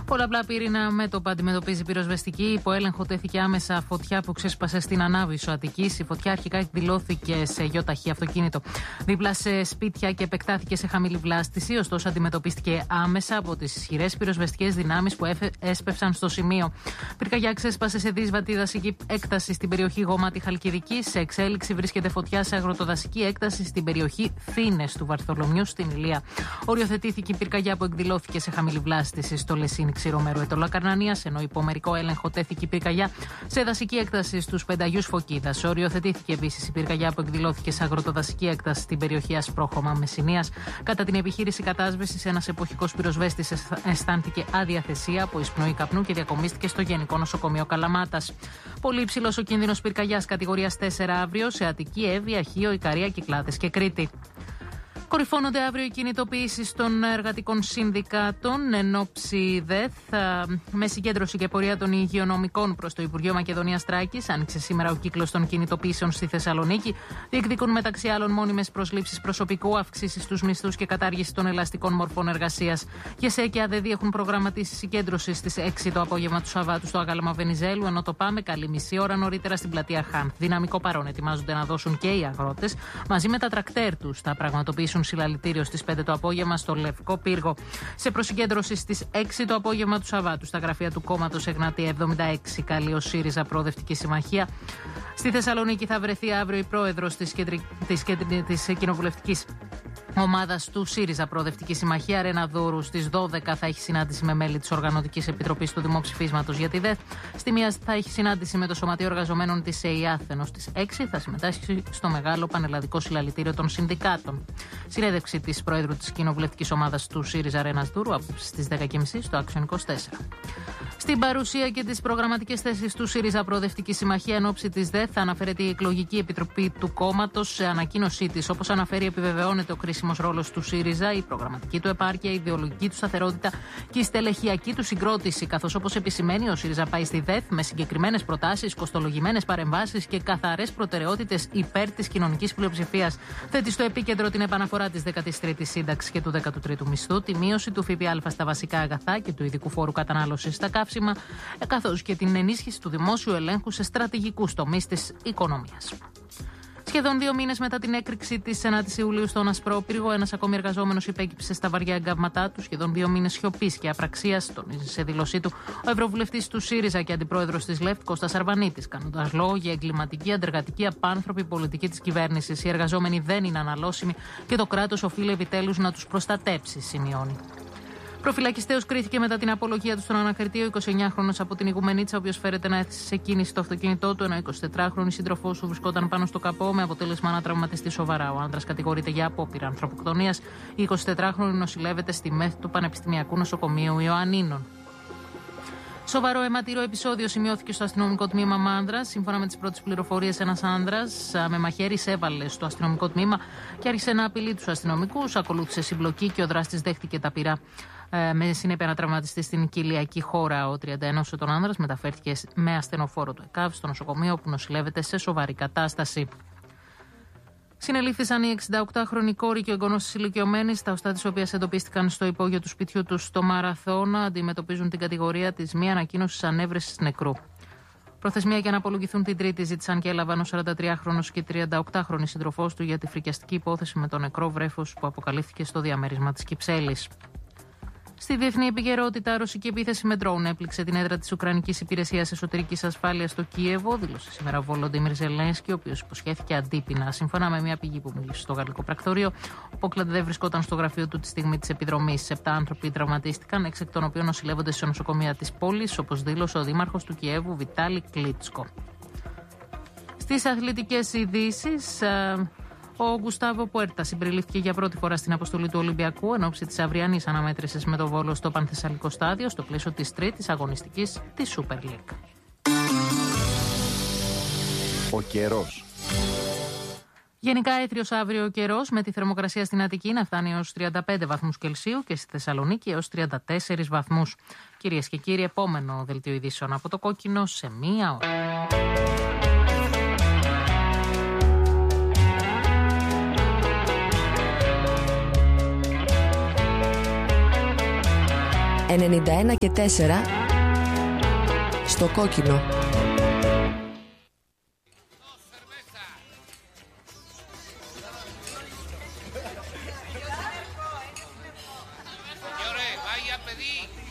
Πολλαπλά πύρινα μέτωπα αντιμετωπίζει πυροσβεστική. Υπό έλεγχο τέθηκε άμεσα φωτιά που ξέσπασε στην Ανάβησο Αττικής. Η φωτιά αρχικά εκδηλώθηκε σε γιοταχή αυτοκίνητο δίπλα σε σπίτια και επεκτάθηκε σε χαμηλή βλάστηση. Ωστόσο, αντιμετωπίστηκε άμεσα από τις ισχυρές πυροσβεστικές δυνάμεις που έσπευσαν στο σημείο. Πυρκαγιά ξέσπασε σε δύσβατη δασική έκταση στην περιοχή Γωμάτη Χαλκιδική. Σε εξέλιξη βρίσκεται φωτιά σε αγροτοδασική έκταση στην περιοχή Θήνες του Βαρθολομιού στην Ηλία. Οριοθετήθηκε η πυρκαγιά που εκδηλώθηκε σε χαμηλή βλάστηση στο Λεσίνι Ξηρομέρου Ετωλά Καρνανίας, ενώ υπό μερικό έλεγχο τέθηκε η πυρκαγιά σε δασική έκταση στους Πενταγιούς Φωκίδας. Οριοθετήθηκε επίσης η πυρκαγιά που εκδηλώθηκε σε αγροτοδασική έκταση στην περιοχή Ασπρόχωμα Μεσσηνίας. Κατά την επιχείρηση κατάσβεσης, ένας εποχικός πυροσβέστης αισθάνθηκε αδιαθεσία από εισπνοή καπνού και διακομίστηκε στο Γενικό Νοσοκομείο Καλαμάτας. Πολύ υψηλός ο κίνδυνος πυρκαγιάς κατηγορίας 4 αύριο σε Αττική, Εύβοια, Χίο, Ικαρία, Κυκλάδες και Κρήτη. Κορυφώνονται αύριο οι κινητοποιήσεις των εργατικών συνδικάτων εν ώψη ΔΕΘ με συγκέντρωση και πορεία των υγειονομικών προς το Υπουργείο Μακεδονίας Τράκης. Άνοιξε σήμερα ο κύκλος των κινητοποιήσεων στη Θεσσαλονίκη. Διεκδικούν μεταξύ άλλων μόνιμες προσλήψεις προσωπικού, αυξήσεις στους μισθούς και κατάργηση των ελαστικών μορφών εργασίας. ΓΕΣΕ και ΑΔΕΔ έχουν προγραμματίσει συγκέντρωση στις 6 το απόγευμα του Σαββάτου στο Άγαλμα Βενιζέλου, ενώ το ΠΑΜΕ καλή μισή ώρα νωρίτερα στην πλατεία Χάνθ. Δυναμικό παρόν ετοιμάζονται να δώσουν και οι αγρότες μαζί με τα τρακτέρ τους. Θα πραγματοποιήσουν συλλαλητήριο στις 5 το απόγευμα στο Λευκό Πύργο. Σε προσυγκέντρωση στις 6 το απόγευμα του Σαββάτου στα γραφεία του κόμματος Εγνατία 76 καλεί ο ΣΥΡΙΖΑ Προοδευτική Συμμαχία. Στη Θεσσαλονίκη θα βρεθεί αύριο η πρόεδρος της κοινοβουλευτικής ομάδας του ΣΥΡΙΖΑ Προοδευτική Συμμαχία, Ρένα Δούρου. Στις 12 θα έχει συνάντηση με μέλη της Οργανωτικής Επιτροπής του Δημοψηφίσματος για τη ΔΕΘ. Στη 1 θα έχει συνάντηση με το Σωματείο Εργαζομένων της ΕΙΑΘ, ενώ στις 6 θα συμμετάσχει στο μεγάλο πανελλαδικό συλλαλητήριο των συνδικάτων. Συνέντευξη της Προέδρου της Κοινοβουλευτικής Ομάδας του ΣΥΡΙΖΑ, Ρένα Δούρου, στις 10.30 στο Action 24. Στην παρουσία και τις προγραμματικές θέσεις του ΣΥΡΙΖΑ Προοδευτική Συμμαχία εν ώψη της ΔΕΘ θα αναφέρεται η εκλογική επιτροπή του κόμματος. Σε ανακοίνωσή της, όπως αναφέρει, επιβεβαιώνεται ο κρίσιμος ρόλος του ΣΥΡΙΖΑ, η προγραμματική του επάρκεια, η ιδεολογική του σταθερότητα και η στελεχειακή του συγκρότηση. Καθώς, όπως επισημαίνει, ο ΣΥΡΙΖΑ πάει στη ΔΕΘ με συγκεκριμένες προτάσεις, κοστολογημένες παρεμβάσεις και καθαρές προτεραιότητες υπέρ της κοινωνικής πλειοψηφίας. Θέτει στο επίκεντρο την επαναφορά της 13ης σύνταξης και του 13ου μισθού, τη μείωση του ΦΠΑ στα βασικά αγαθά και του ειδικού φόρου κατανάλωσης στα καύσιμα, καθώς και την ενίσχυση του δημόσιου ελέγχου σε στρατηγικούς τομείς της οικονομίας. Σχεδόν 2 μήνες μετά την έκρηξη της 9ης Ιουλίου στον Ασπρόπυργο, ένας ακόμη εργαζόμενος υπέκυψε στα βαριά εγκάβματά του. Σχεδόν 2 μήνες σιωπής και απραξίας, τονίζει σε δήλωσή του ο Ευρωβουλευτής του ΣΥΡΙΖΑ και αντιπρόεδρος της ΛΕΦΤ, Κώστας Αρβανίτης, κάνοντας λόγο για εγκληματική, αντεργατική, απάνθρωπη πολιτική της κυβέρνησης. Οι εργαζόμενοι δεν είναι αναλώσιμοι και το κράτος οφείλει επιτέλους να τους προστατέψει, σημειώνει. Προφυλακιστέως κρίθηκε μετά την απολογία του στον ανακριτή ο 29χρονος από την Ιγουμενίτσα, ο οποίος φέρεται να έθεσε σε κίνηση το αυτοκίνητό του, ενώ ο 24χρονος σύντροφός του βρισκόταν πάνω στο καπό με αποτέλεσμα να τραυματιστεί σοβαρά. Ο άντρας κατηγορείται για απόπειρα ανθρωποκτονίας. Η 24χρονη νοσηλεύεται στη ΜΕΘ του Πανεπιστημιακού Νοσοκομείου Ιωαννίνων. Σοβαρό αιματηρό επεισόδιο σημειώθηκε στο αστυνομικό τμήμα Μάνδρας. Σύμφωνα με τις πρώτες πληροφορίες, ένας άνδρας με μαχαίρι εισέβαλε στο αστυνομικό τμήμα και άρχισε να απειλεί τους αστυνομικούς. Ακολούθησε συμπλοκή και ο δράστης δέχτηκε τα πυρά. Με συνέπεια να τραυματιστεί στην κοιλιακή χώρα. Ο 31 ετών άνδρας μεταφέρθηκε με ασθενοφόρο του ΕΚΑΒ στο νοσοκομείο, όπου νοσηλεύεται σε σοβαρή κατάσταση. Συνελήφθησαν η 68χρονη κόρη και ο εγγονός της ηλικιωμένης, τα οστά της οποίας εντοπίστηκαν στο υπόγειο του σπιτιού τους στο Μαραθώνα, αντιμετωπίζουν την κατηγορία της μη ανακοίνωσης ανέβρεσης νεκρού. Προθεσμία για να απολογηθούν την Τρίτη ζήτησαν και έλαβαν ο 43χρονος και 38χρονη σύντροφός του για τη φρικιαστική υπόθεση με το νεκρό βρέφος που αποκαλύφθηκε στο διαμέρισμα της Κυψέλης. Στη διεθνή επικαιρότητα, ρωσική επίθεση με ντρόουν έπληξε την έδρα της Ουκρανικής Υπηρεσίας Εσωτερικής Ασφάλειας στο Κίεβο, δήλωσε σήμερα ο Βολοντίμιρ Ζελένσκι, ο οποίος υποσχέθηκε αντίπεινα. Σύμφωνα με μια πηγή που μίλησε στο γαλλικό πρακτορείο, ο Πόκλαντ δεν βρισκόταν στο γραφείο του τη στιγμή της επιδρομής. 7 άνθρωποι τραυματίστηκαν, 6 εκ των οποίων νοσηλεύονται σε νοσοκομεία της πόλης, όπως δήλωσε ο δήμαρχος του Κιέβου, Βιτάλη Κλίτσκο. Στις αθλητικές ειδήσεις. Ο Γκουστάβο Πουέρτα συμπεριλήφθηκε για πρώτη φορά στην αποστολή του Ολυμπιακού εν ώψη της αυριανής αναμέτρησης με το Βόλο στο Πανθεσσαλικό στάδιο, στο πλαίσιο της τρίτης αγωνιστικής της Super League. Ο καιρός. Γενικά έθριος αύριο ο καιρός, με τη θερμοκρασία στην Αττική να φτάνει έως 35 βαθμούς Κελσίου και στη Θεσσαλονίκη έως 34 βαθμούς. Κυρίες και κύριοι, επόμενο δελτίο ειδήσεων από το Κόκκινο σε 1 ώρα. 91 και 4 στο κόκκινο. Señores, vaya a pedir